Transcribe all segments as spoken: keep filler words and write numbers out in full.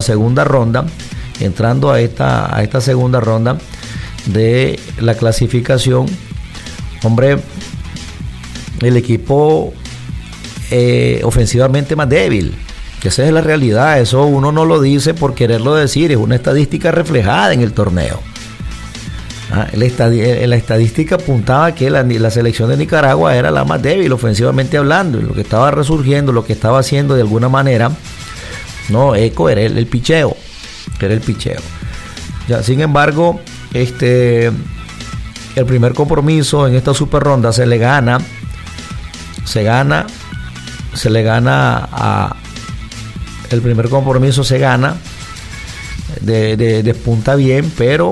segunda ronda, entrando a esta, a esta segunda ronda de la clasificación. Hombre, el equipo eh, ofensivamente más débil, que esa es la realidad. Eso uno no lo dice por quererlo decir, es una estadística reflejada en el torneo. Ah, la, estad- la estadística apuntaba que la, la selección de Nicaragua era la más débil ofensivamente hablando, y lo que estaba resurgiendo, lo que estaba haciendo de alguna manera, no, eco, era el, el picheo, era el picheo. Ya, sin embargo, este, el primer compromiso en esta super ronda se le gana, se gana, se le gana a, el primer compromiso se gana, de, de, despunta bien, pero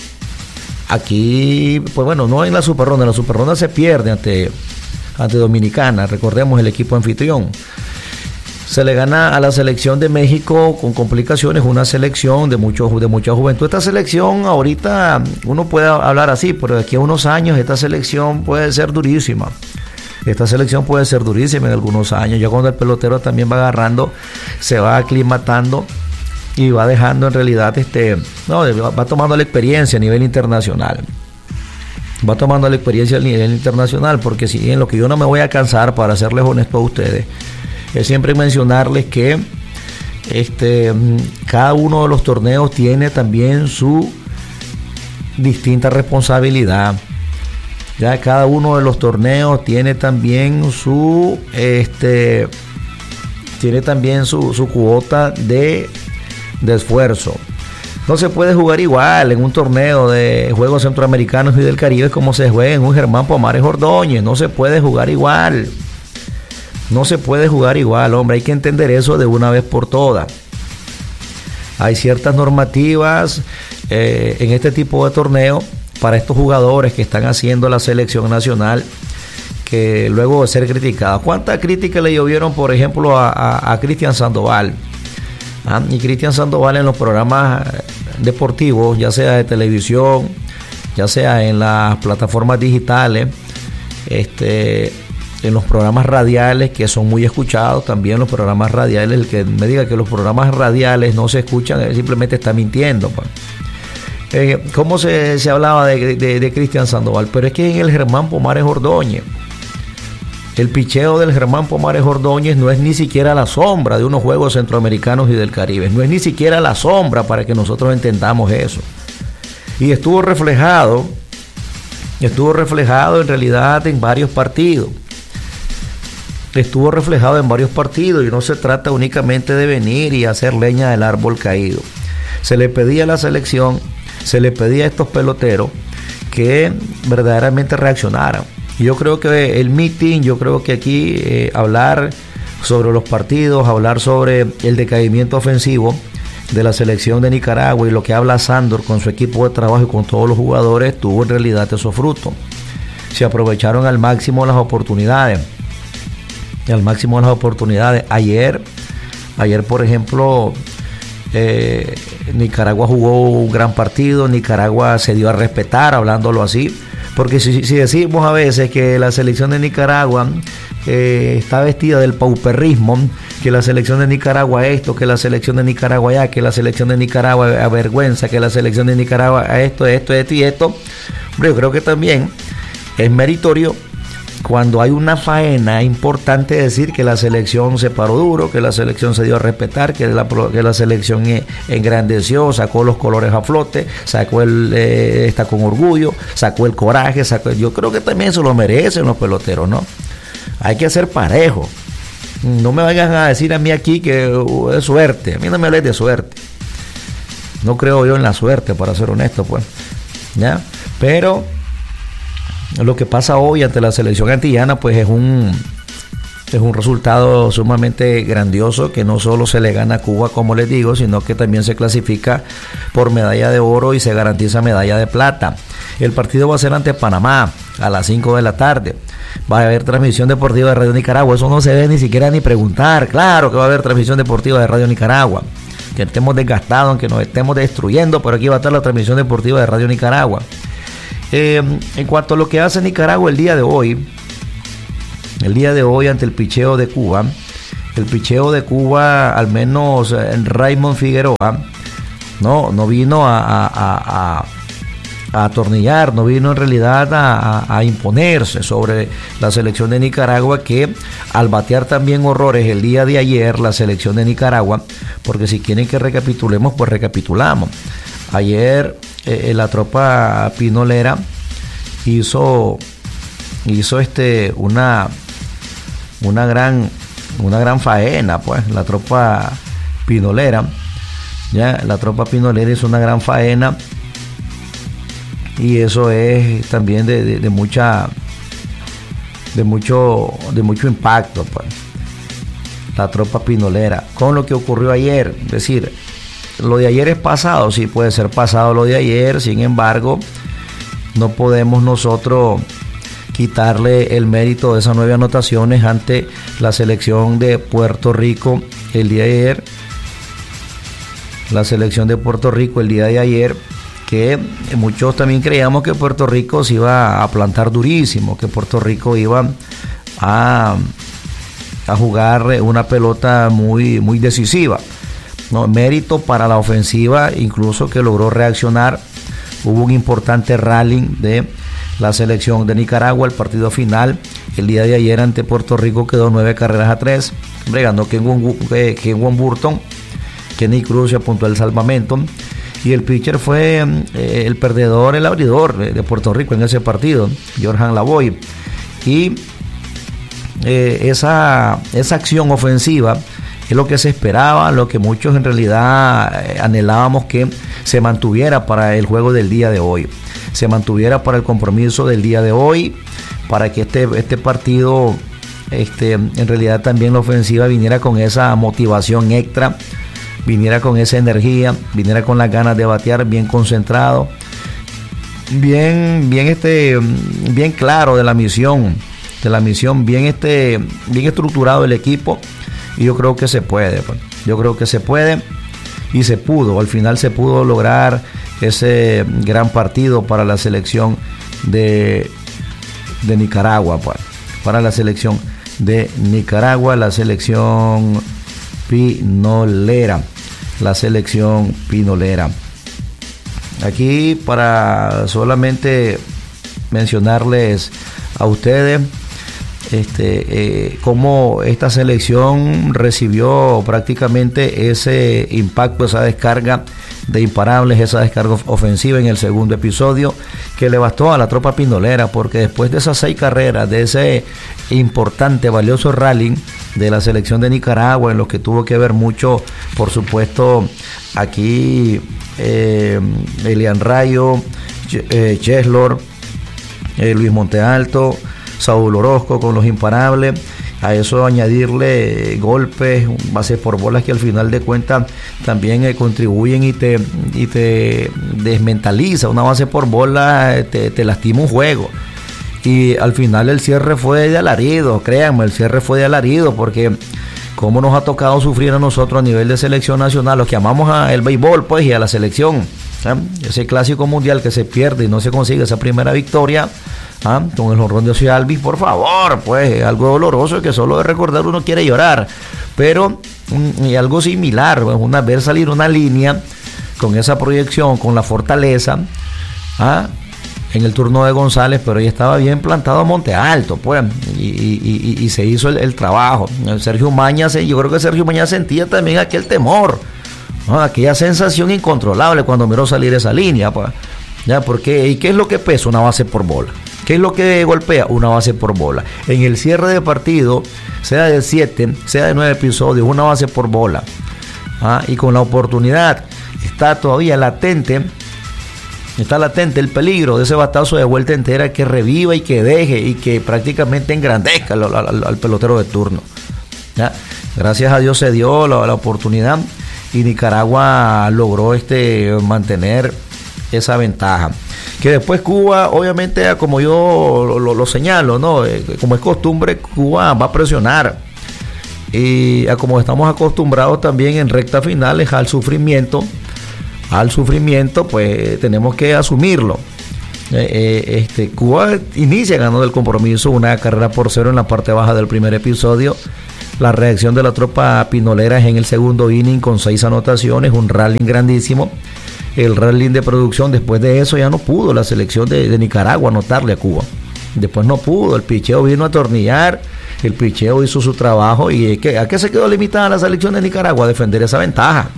aquí, pues bueno, no en la super ronda, en la super ronda se pierde ante, ante Dominicana, recordemos el equipo anfitrión. Se le gana a la selección de México con complicaciones, una selección de, mucho, de mucha juventud. Esta selección ahorita, uno puede hablar así, pero de aquí a unos años esta selección puede ser durísima. Esta selección puede ser durísima en algunos años, ya cuando el pelotero también va agarrando, se va aclimatando y va dejando en realidad, este, no, va tomando la experiencia a nivel internacional. Va tomando la experiencia a nivel internacional, porque si en lo que yo no me voy a cansar, para serles honesto a ustedes, es siempre mencionarles que este, cada uno de los torneos tiene también su distinta responsabilidad. Ya cada uno de los torneos tiene también su este tiene también su, su cuota de de esfuerzo. No se puede jugar igual en un torneo de Juegos Centroamericanos y del Caribe como se juega en un Germán Pomares Ordóñez. No se puede jugar igual. No se puede jugar igual, hombre. Hay que entender eso de una vez por todas. Hay ciertas normativas eh, en este tipo de torneo para estos jugadores que están haciendo la selección nacional, que luego de ser criticados. ¿Cuántas críticas le llovieron, por ejemplo, a, a, a Cristian Sandoval? ¿Ah? Y Cristian Sandoval en los programas deportivos, ya sea de televisión, ya sea en las plataformas digitales, este, en los programas radiales que son muy escuchados, también los programas radiales, el que me diga que los programas radiales no se escuchan, simplemente está mintiendo. Pues. Eh, ¿Cómo se, se hablaba de, de, de Cristian Sandoval? Pero es que en el Germán Pomares Ordóñez, el picheo del Germán Pomares Ordóñez no es ni siquiera la sombra de unos Juegos Centroamericanos y del Caribe, no es ni siquiera la sombra, para que nosotros entendamos eso. Y estuvo reflejado, estuvo reflejado en realidad en varios partidos. Estuvo reflejado en varios partidos y no se trata únicamente de venir y hacer leña del árbol caído. Se le pedía a la selección, se le pedía a estos peloteros que verdaderamente reaccionaran. Yo creo que el meeting, yo creo que aquí eh, hablar sobre los partidos, hablar sobre el decaimiento ofensivo de la selección de Nicaragua y lo que habla Sandor con su equipo de trabajo y con todos los jugadores, tuvo en realidad esos frutos. Se aprovecharon al máximo las oportunidades. Al máximo las oportunidades. Ayer, ayer por ejemplo, eh, Nicaragua jugó un gran partido, Nicaragua se dio a respetar, hablándolo así. Porque si, si decimos a veces que la selección de Nicaragua eh, está vestida del pauperrismo, que la selección de Nicaragua esto, que la selección de Nicaragua allá, que la selección de Nicaragua avergüenza, que la selección de Nicaragua esto, esto, esto y esto, hombre, yo creo que también es meritorio cuando hay una faena importante decir que la selección se paró duro, que la selección se dio a respetar, que la, que la selección engrandeció, sacó los colores a flote, sacó el, eh, está con orgullo, sacó el coraje, sacó, yo creo que también se lo merecen los peloteros, ¿no? Hay que ser parejo. No me vayan a decir a mí aquí que uh, es suerte, a mí no me hables de suerte. No creo yo en la suerte, para ser honesto, pues. ¿Ya? Pero lo que pasa hoy ante la selección antillana, pues es un es un resultado sumamente grandioso, que no solo se le gana a Cuba, como les digo, sino que también se clasifica por medalla de oro y se garantiza medalla de plata. El partido va a ser ante Panamá a las cinco de la tarde. Va a haber transmisión deportiva de Radio Nicaragua. Eso no se debe ni siquiera ni preguntar. Claro que va a haber transmisión deportiva de Radio Nicaragua. Que estemos desgastados, aunque nos estemos destruyendo, pero aquí va a estar la transmisión deportiva de Radio Nicaragua. Eh, en cuanto a lo que hace Nicaragua el día de hoy, el día de hoy ante el picheo de Cuba, el picheo de Cuba, al menos en Raymond Figueroa, no, no vino a, a, a, a atornillar, no vino en realidad a, a, a imponerse sobre la selección de Nicaragua, que al batear también horrores el día de ayer, la selección de Nicaragua, porque si quieren que recapitulemos, pues recapitulamos. Ayer eh, la tropa pinolera hizo, hizo este, una, una, gran, una gran faena, pues, la tropa pinolera, ya, la tropa pinolera hizo una gran faena, y eso es también de, de, de mucha, de mucho, de mucho impacto, pues, la tropa pinolera, con lo que ocurrió ayer. Es decir, lo de ayer es pasado, sí puede ser pasado lo de ayer, sin embargo, no podemos nosotros quitarle el mérito de esas nueve anotaciones ante la selección de Puerto Rico el día de ayer. La selección de Puerto Rico el día de ayer, que muchos también creíamos que Puerto Rico se iba a plantar durísimo, que Puerto Rico iba a, a jugar una pelota muy, muy decisiva. No, mérito para la ofensiva, incluso, que logró reaccionar. Hubo un importante rally de la selección de Nicaragua. El partido final el día de ayer ante Puerto Rico quedó nueve carreras a tres, bregando Kenwon Burton. Kenny Cruz se apuntó al salvamento, y el pitcher fue eh, el perdedor, el abridor de Puerto Rico en ese partido, Jorjan Lavoy. Y eh, esa, esa acción ofensiva es lo que se esperaba, lo que muchos en realidad eh, anhelábamos que se mantuviera para el juego del día de hoy, se mantuviera para el compromiso del día de hoy, para que este, este partido, este, en realidad también la ofensiva viniera con esa motivación extra, viniera con esa energía, viniera con las ganas de batear, bien concentrado, bien, bien, este, bien claro de la misión, de la misión, bien, este, bien estructurado el equipo. Y yo creo que se puede, pues. yo creo que se puede y se pudo, al final se pudo lograr ese gran partido para la selección de, de Nicaragua, pues. para la selección de Nicaragua, la selección pinolera, la selección pinolera. Aquí para solamente mencionarles a ustedes Este, eh, cómo esta selección recibió prácticamente ese impacto, esa descarga de imparables, esa descarga ofensiva en el segundo episodio, que le bastó a la tropa pinolera, porque después de esas seis carreras, de ese importante, valioso rally de la selección de Nicaragua, en los que tuvo que ver mucho, por supuesto, aquí eh, Elian Rayo, eh, Cheslor, eh, Luis Montealto, Saúl Orozco con los imparables, a eso añadirle eh, golpes, bases por bolas que al final de cuentas también eh, contribuyen y te, y te desmentaliza. Una base por bola eh, te, te lastima un juego, y al final el cierre fue de alarido, créanme, el cierre fue de alarido, porque como nos ha tocado sufrir a nosotros a nivel de selección nacional, los que amamos al béisbol, pues, y a la selección, ¿eh? Ese clásico mundial que se pierde y no se consigue esa primera victoria, ¿ah? con el jonrón de Ociel Alvis, por favor, pues algo doloroso que solo de recordar uno quiere llorar, pero mm, y algo similar, pues, una ver salir una línea con esa proyección, con la fortaleza, ¿ah? en el turno de González, pero ahí estaba bien plantado Monte Alto, pues, y, y, y, y se hizo el, el trabajo. Sergio Umaña, yo creo que Sergio Umaña sentía también aquel temor, ¿no? aquella sensación incontrolable cuando miró salir esa línea, pues, ya, porque, ¿y qué es lo que pesa? Una base por bola. ¿Qué es lo que golpea? Una base por bola. En el cierre de partido, sea de siete, sea de nueve episodios, una base por bola. ¿Ah? Y con la oportunidad, está todavía latente, está latente el peligro de ese batazo de vuelta entera que reviva y que deje y que prácticamente engrandezca al, al, al pelotero de turno. ¿Ya? Gracias a Dios se dio la, la oportunidad y Nicaragua logró este, mantener esa ventaja. Que después Cuba, obviamente, como yo lo, lo, lo señalo, ¿no? Eh, como es costumbre, Cuba va a presionar. Y a como estamos acostumbrados también en recta finales al sufrimiento, al sufrimiento, pues tenemos que asumirlo. Eh, eh, este, Cuba inicia ganando el compromiso, una carrera por cero en la parte baja del primer episodio. La reacción de la tropa pinolera es en el segundo inning con seis anotaciones, un rally grandísimo. El rally de producción, después de eso ya no pudo la selección de, de Nicaragua anotarle a Cuba. Después no pudo, el picheo vino a atornillar, el picheo hizo su trabajo. ¿Y ¿qué, a qué se quedó limitada la selección de Nicaragua? A defender esa ventaja.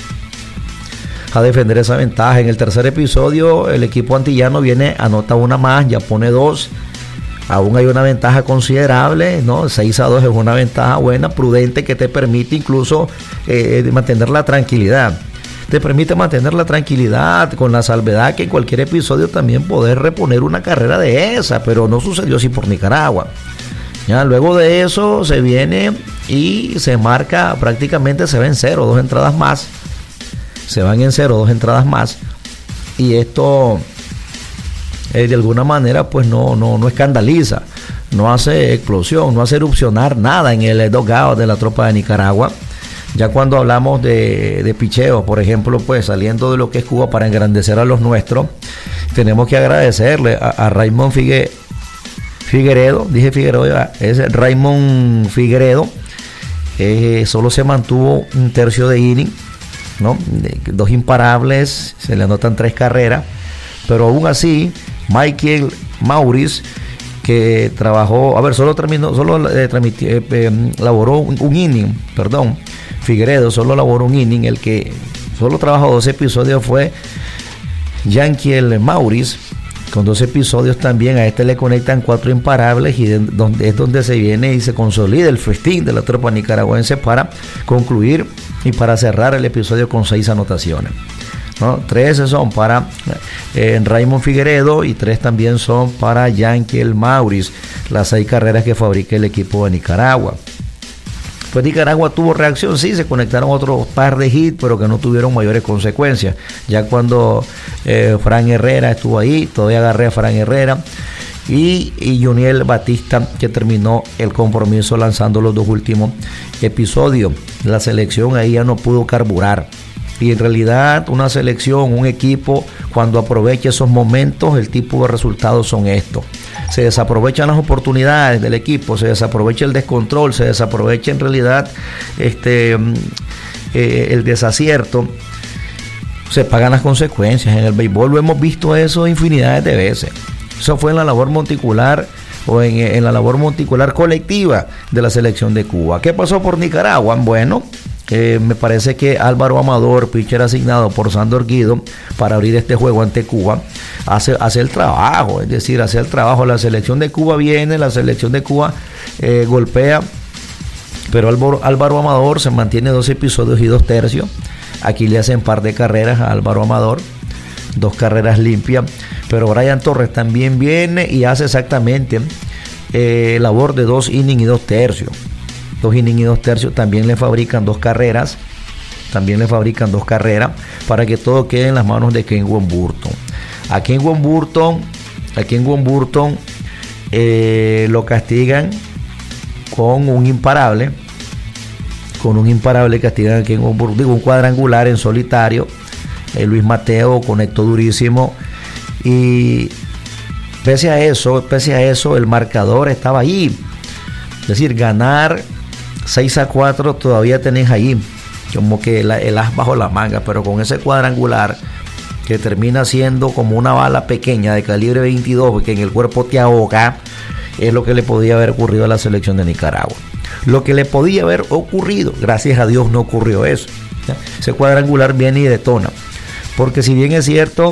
A defender esa ventaja. En el tercer episodio el equipo antillano viene, anota una más, ya pone dos. Aún hay una ventaja considerable, ¿no? seis a dos es una ventaja buena, prudente, que te permite incluso eh, mantener la tranquilidad. Te permite mantener la tranquilidad con la salvedad que en cualquier episodio también poder reponer una carrera de esa, pero no sucedió así por Nicaragua. Ya, luego de eso se viene y se marca, prácticamente se va en cero, dos entradas más. Se van en cero, dos entradas más. Y esto eh, de alguna manera pues no, no, no escandaliza, no hace explosión, no hace erupcionar nada en el dugout de la tropa de Nicaragua. Ya cuando hablamos de, de picheo, por ejemplo, pues saliendo de lo que es Cuba para engrandecer a los nuestros, tenemos que agradecerle a, a Raymond Figue, Figueredo, dije Figueredo, es Raymond Figueredo, eh, solo se mantuvo un tercio de inning, ¿no? De, dos imparables, se le anotan tres carreras, pero aún así, Michael Maurice, que trabajó, a ver, solo terminó, solo eh, tramitió, eh, eh, laboró un, un inning, perdón, Figueredo solo laboró un inning, el que solo trabajó dos episodios fue Yanquiel Maurice, con dos episodios también. A este le conectan cuatro imparables y de, donde, es donde se viene y se consolida el festín de la tropa nicaragüense para concluir y para cerrar el episodio con seis anotaciones, ¿no? Tres son para eh, Raymond Figueredo y tres también son para Yanquiel Maurice, las seis carreras que fabrica el equipo de Nicaragua. Pues Nicaragua tuvo reacción, sí, se conectaron otros par de hits, pero que no tuvieron mayores consecuencias. Ya cuando eh, Fran Herrera estuvo ahí, todavía agarré a Fran Herrera y, y Juniel Batista, que terminó el compromiso lanzando los dos últimos episodios. La selección ahí ya no pudo carburar. Y en realidad una selección, un equipo, cuando aprovecha esos momentos, el tipo de resultados son estos. Se desaprovechan las oportunidades del equipo, se desaprovecha el descontrol, se desaprovecha en realidad este eh, el desacierto, se pagan las consecuencias. En el béisbol lo hemos visto eso infinidades de veces. Eso fue en la labor monticular o en, en la labor monticular colectiva de la selección de Cuba. ¿Qué pasó por Nicaragua? Bueno, Eh, me parece que Álvaro Amador, pitcher asignado por Sandor Guido para abrir este juego ante Cuba, hace, hace el trabajo, es decir, hace el trabajo. La selección de Cuba viene, la selección de Cuba eh, golpea, pero Álvaro, Álvaro Amador se mantiene dos episodios y dos tercios. Aquí le hacen par de carreras a Álvaro Amador, dos carreras limpias, pero Brian Torres también viene y hace exactamente eh, labor de dos innings y dos tercios. Dos innings y dos tercios, también le fabrican dos carreras, también le fabrican dos carreras para que todo quede en las manos de Kenwon Burton. A Kenwon Burton, a Kenwon Burton eh, lo castigan con un imparable, con un imparable castigan a Kenwon Burton, digo, un cuadrangular en solitario. eh, Luis Mateo conectó durísimo y pese a eso, pese a eso el marcador estaba ahí. Es decir, ganar seis a cuatro todavía tenés ahí como que el, el as bajo la manga, pero con ese cuadrangular que termina siendo como una bala pequeña de calibre veintidós que en el cuerpo te ahoga, es lo que le podía haber ocurrido a la selección de Nicaragua. Lo que le podía haber ocurrido, gracias a Dios no ocurrió eso. ¿Ya? Ese cuadrangular viene y detona, porque si bien es cierto,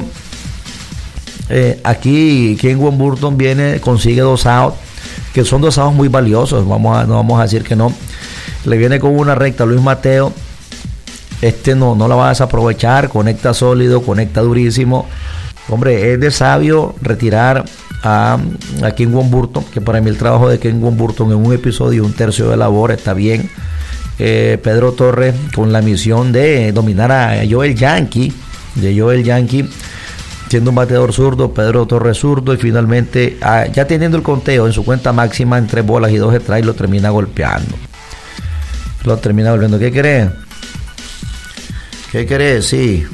eh, aquí Kenwon Burton viene, consigue dos outs, que son dos outs muy valiosos, vamos a, no vamos a decir que no. Le viene con una recta Luis Mateo, este no, no la va a desaprovechar, conecta sólido, conecta durísimo. Hombre, es de sabio retirar a, a Kenwon Burton, que para mí el trabajo de Kenwon Burton en un episodio y un tercio de labor está bien. eh, Pedro Torres con la misión de dominar a Joel Yankee, de Joel Yankee, siendo un bateador zurdo, Pedro Torres zurdo, y finalmente, ah, ya teniendo el conteo en su cuenta máxima en tres bolas y dos strikes, lo termina golpeando. Lo termina golpeando. ¿Qué querés? ¿Qué querés? Sí.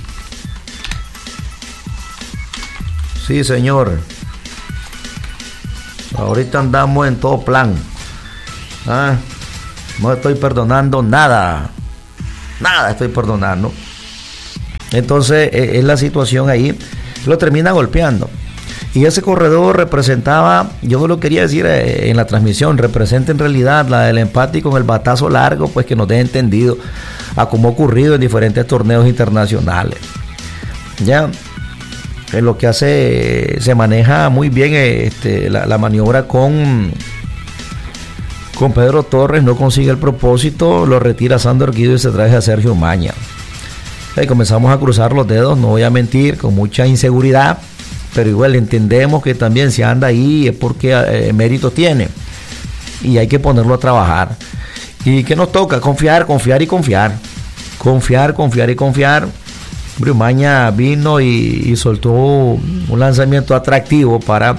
Sí, señor. Ahorita andamos en todo plan. Ah, No estoy perdonando nada. Nada estoy perdonando. Entonces es la situación ahí. Lo termina golpeando. Y ese corredor representaba, yo no lo quería decir en la transmisión, representa en realidad la del empate y con el batazo largo, pues que nos dé entendido a cómo ha ocurrido en diferentes torneos internacionales. Ya, en lo que hace, se maneja muy bien este, la, la maniobra con, con Pedro Torres, no consigue el propósito, lo retira Sandor Guido y se trae a Sergio Umaña. Y comenzamos a cruzar los dedos, no voy a mentir, con mucha inseguridad, pero igual entendemos que también si anda ahí es porque eh, mérito tiene y hay que ponerlo a trabajar. ¿Y qué nos toca? Confiar, confiar y confiar. Confiar, confiar y confiar. Umaña vino y, y soltó un lanzamiento atractivo para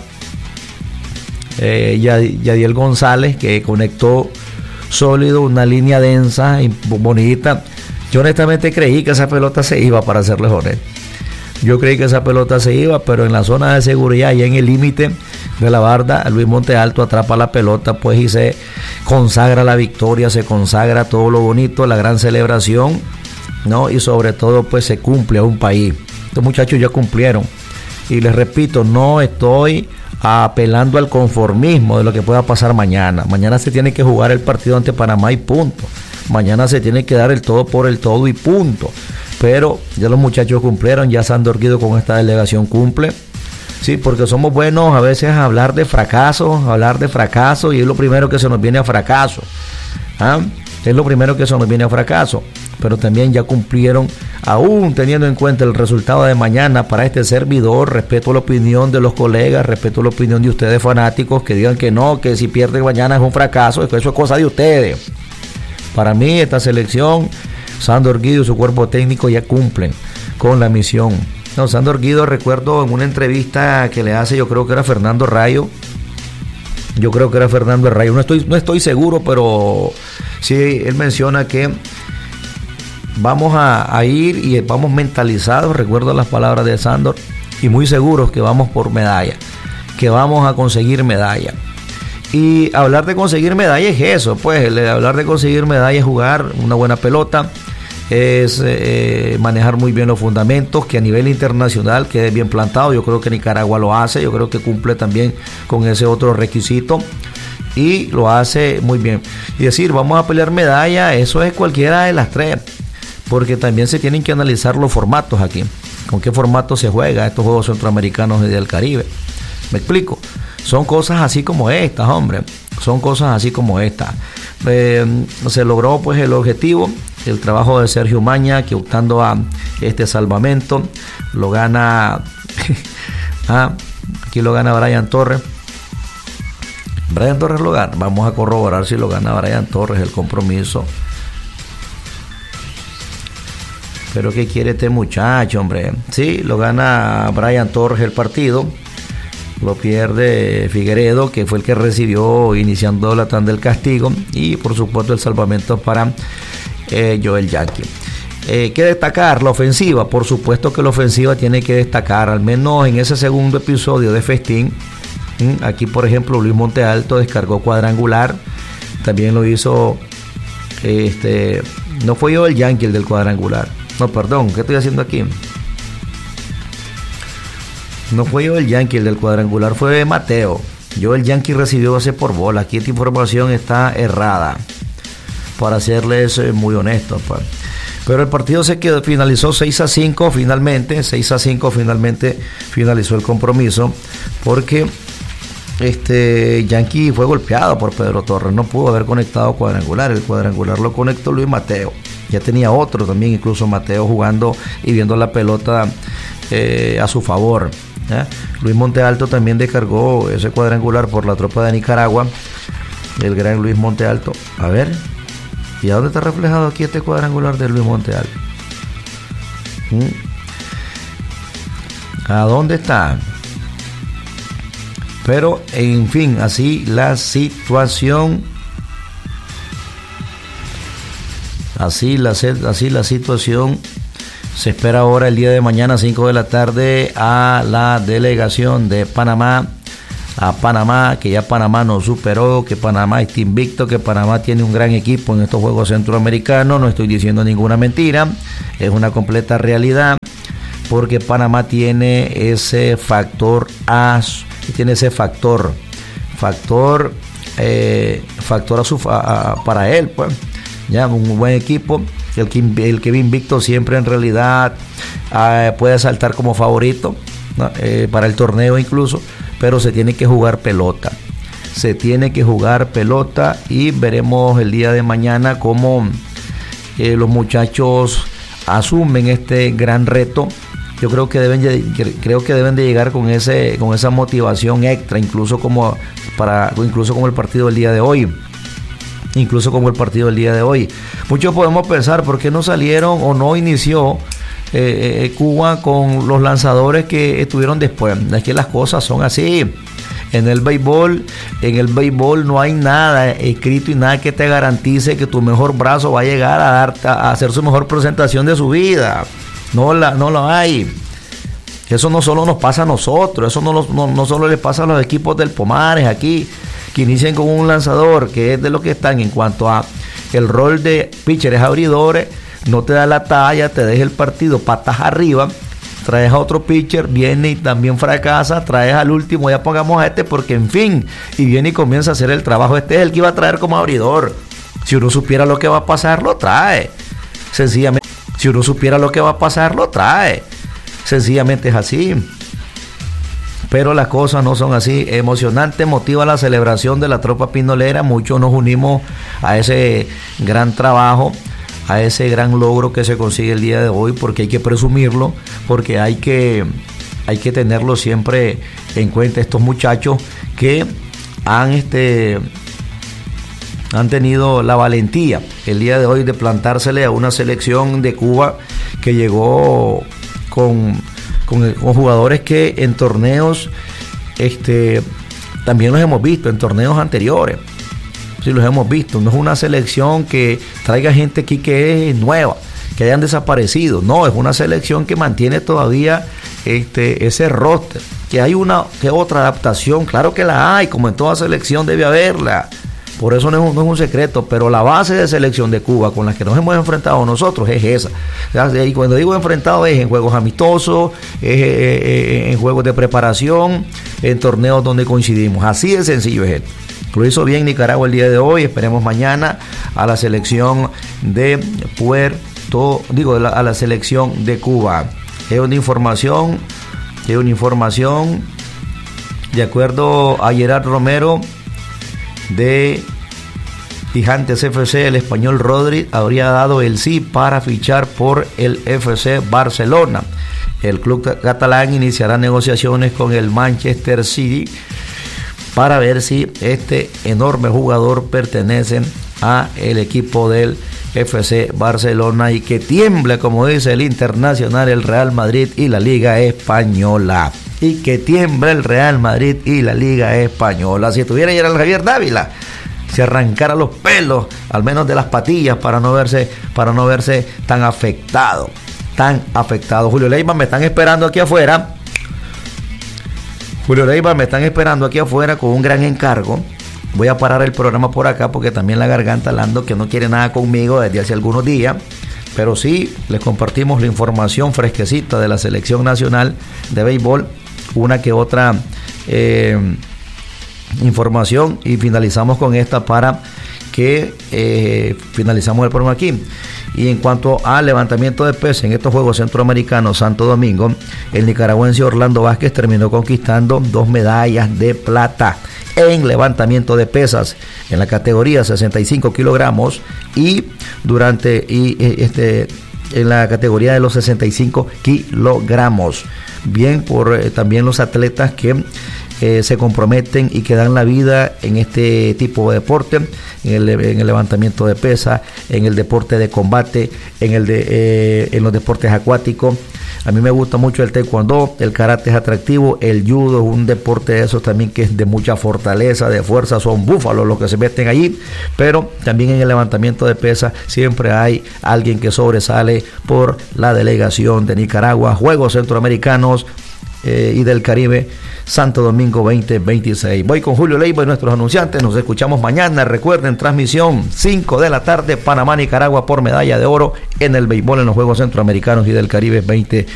eh, Yadiel González, que conectó sólido, una línea densa y bonita. Yo honestamente creí que esa pelota se iba, para serles honesto. Yo creí que esa pelota se iba, pero en la zona de seguridad y en el límite de la barda, Luis Montealto atrapa la pelota, pues, y se consagra la victoria, se consagra todo lo bonito, la gran celebración, ¿no? Y sobre todo, pues, se cumple a un país. Estos muchachos ya cumplieron. Y les repito, no estoy apelando al conformismo de lo que pueda pasar mañana. Mañana se tiene que jugar el partido ante Panamá y punto. Mañana se tiene que dar el todo por el todo y punto. Pero ya los muchachos cumplieron, ya Sandor Guido con esta delegación cumple. Sí, porque somos buenos a veces a hablar de fracaso, a hablar de fracaso, y es lo primero que se nos viene a fracaso. ¿Ah? Es lo primero que se nos viene a fracaso. Pero también ya cumplieron, aún teniendo en cuenta el resultado de mañana para este servidor. Respeto la opinión de los colegas, respeto la opinión de ustedes fanáticos que digan que no, que si pierden mañana es un fracaso, eso es cosa de ustedes. Para mí esta selección, Sandor Guido y su cuerpo técnico ya cumplen con la misión. No, Sandor Guido, recuerdo en una entrevista que le hace, yo creo que era Fernando Rayo, yo creo que era Fernando Rayo, no estoy, no estoy seguro, pero sí, él menciona que vamos a, a ir y vamos mentalizados, recuerdo las palabras de Sandor, y muy seguros que vamos por medalla, que vamos a conseguir medalla. Y hablar de conseguir medalla es eso, pues, hablar de conseguir medalla es jugar una buena pelota, es eh, manejar muy bien los fundamentos, que a nivel internacional quede bien plantado. Yo creo que Nicaragua lo hace, yo creo que cumple también con ese otro requisito y lo hace muy bien. Y decir, vamos a pelear medalla, eso es cualquiera de las tres, porque también se tienen que analizar los formatos aquí, con qué formato se juega estos Juegos Centroamericanos y del Caribe. ¿Me explico? Son cosas así como estas, hombre. Son cosas así como estas. Eh, se logró pues el objetivo, el trabajo de Sergio Umaña, que optando a este salvamento, lo gana, ah, aquí lo gana Brian Torres. Brian Torres lo gana. Vamos a corroborar si lo gana Brian Torres el compromiso. Pero ¿qué quiere este muchacho, hombre? Sí, lo gana Brian Torres el partido. Lo pierde Figueredo, que fue el que recibió iniciando la tanda del castigo, y por supuesto el salvamento para eh, Joel Yankee. Eh, que destacar la ofensiva, por supuesto que la ofensiva tiene que destacar, al menos en ese segundo episodio de Festín. ¿Mm? Aquí por ejemplo Luis Montealto descargó cuadrangular, también lo hizo, este, no fue Joel Yankee el del cuadrangular, no, perdón, ¿qué estoy haciendo aquí? No fue yo el Yankee, el del cuadrangular fue Mateo. Yo el Yankee recibió ese por bola. Aquí esta información está errada, para serles eh, muy honesto, pues. Pero el partido se quedó, finalizó seis a cinco finalmente. seis a cinco finalmente finalizó el compromiso, porque este Yankee fue golpeado por Pedro Torres. No pudo haber conectado cuadrangular. El cuadrangular lo conectó Luis Mateo. Ya tenía otro también, incluso Mateo, jugando y viendo la pelota eh, a su favor. ¿Eh? Luis Montealto también descargó ese cuadrangular por la tropa de Nicaragua, el gran Luis Montealto. A ver, ¿y a dónde está reflejado aquí este cuadrangular de Luis Montealto? ¿Mm? ¿A dónde está? Pero en fin, así la situación, así la, así la situación. Se espera ahora el día de mañana, cinco de la tarde, a la delegación de Panamá a Panamá, que ya Panamá nos superó, que Panamá está invicto, que Panamá tiene un gran equipo en estos Juegos Centroamericanos. No estoy diciendo ninguna mentira, es una completa realidad, porque Panamá tiene ese factor as, tiene ese factor, factor, eh, factor a su, a, a, para él, pues, ya un buen equipo. El que, el que va invicto siempre en realidad eh, puede saltar como favorito, ¿no? eh, para el torneo incluso, pero se tiene que jugar pelota, se tiene que jugar pelota y veremos el día de mañana cómo eh, los muchachos asumen este gran reto. Yo creo que deben creo que deben de llegar con ese con esa motivación extra, incluso como para incluso como el partido del día de hoy. Incluso como el partido del día de hoy. Muchos podemos pensar por qué no salieron o no inició eh, eh, Cuba con los lanzadores que estuvieron después. Es que las cosas son así. En el béisbol, en el béisbol no hay nada escrito y nada que te garantice que tu mejor brazo va a llegar a, dar, a hacer su mejor presentación de su vida. No la, no lo hay. Eso no solo nos pasa a nosotros, eso no, lo, no, no solo le pasa a los equipos del Pomares aquí, que inician con un lanzador que es de lo que están en cuanto a el rol de pitchers abridores, no te da la talla, te deja el partido patas arriba, traes a otro pitcher, viene y también fracasa, traes al último, ya pongamos a este porque en fin, y viene y comienza a hacer el trabajo. Este es el que iba a traer como abridor. Si uno supiera lo que va a pasar, lo trae. Sencillamente, si uno supiera lo que va a pasar, lo trae. Sencillamente es así. Pero las cosas no son así. Emocionante, motiva la celebración de la tropa pinolera. Muchos nos unimos a ese gran trabajo, a ese gran logro que se consigue el día de hoy, porque hay que presumirlo, porque hay que, hay que tenerlo siempre en cuenta. Estos muchachos que han, este, han tenido la valentía el día de hoy de plantársele a una selección de Cuba que llegó con... Con, con jugadores que en torneos este, también los hemos visto, en torneos anteriores, sí los hemos visto. No es una selección que traiga gente aquí que es nueva, que hayan desaparecido, no, es una selección que mantiene todavía este, ese roster, que hay una que otra adaptación, claro que la hay, como en toda selección debe haberla. Por eso no es, un, no es un secreto, pero la base de selección de Cuba con la que nos hemos enfrentado nosotros es esa. Y cuando digo enfrentado es en juegos amistosos, es en juegos de preparación, en torneos donde coincidimos. Así de sencillo es él. Lo hizo bien Nicaragua el día de hoy. Esperemos mañana a la selección de Puerto, digo, a la selección de Cuba. Es una información, es una información de acuerdo a Gerard Romero de Gigantes F C, el español Rodri habría dado el sí para fichar por el F C Barcelona. El club catalán iniciará negociaciones con el Manchester City para ver si este enorme jugador pertenece a el equipo del F C Barcelona y que tiemble, como dice el Internacional, el Real Madrid y la Liga Española. Y que tiemble el Real Madrid y la Liga Española. Si estuviera Gerald Javier Dávila, se arrancara los pelos, al menos de las patillas, para no verse, para no verse tan afectado, tan afectado. Julio Leiva, me están esperando aquí afuera. Julio Leiva, me están esperando aquí afuera con un gran encargo. Voy a parar el programa por acá porque también la garganta Lando, que no quiere nada conmigo desde hace algunos días. Pero sí, les compartimos la información fresquecita de la selección nacional de béisbol, una que otra eh, información, y finalizamos con esta para que eh, finalizamos el programa aquí. Y en cuanto al levantamiento de pesas en estos Juegos Centroamericanos Santo Domingo, el nicaragüense Orlando Vázquez terminó conquistando dos medallas de plata en levantamiento de pesas en la categoría sesenta y cinco kilogramos y durante y este en la categoría de los sesenta y cinco kilogramos. Bien por eh, también los atletas que eh, se comprometen y que dan la vida en este tipo de deporte, en el, en el levantamiento de pesa, en el deporte de combate, en el de eh, en los deportes acuáticos. A mí me gusta mucho el taekwondo, el karate es atractivo, el judo es un deporte de esos también que es de mucha fortaleza, de fuerza, son búfalos los que se meten allí, pero también en el levantamiento de pesas siempre hay alguien que sobresale por la delegación de Nicaragua. Juegos Centroamericanos eh, y del Caribe Santo Domingo veinte veintiséis. Voy con Julio Leiva y nuestros anunciantes. Nos escuchamos mañana. Recuerden, transmisión cinco de la tarde, Panamá, Nicaragua por medalla de oro en el béisbol en los Juegos Centroamericanos y del Caribe veinte